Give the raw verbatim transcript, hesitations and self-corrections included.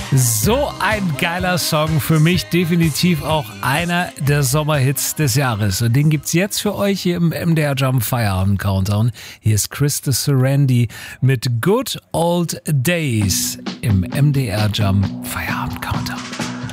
So ein geiler Song, für mich definitiv auch einer der Sommerhits des Jahres. Und den gibt's jetzt für euch hier im M D R Jump Feierabend Countdown. Hier ist Krista Serendi mit Good Old Days im M D R Jump Feierabend Countdown.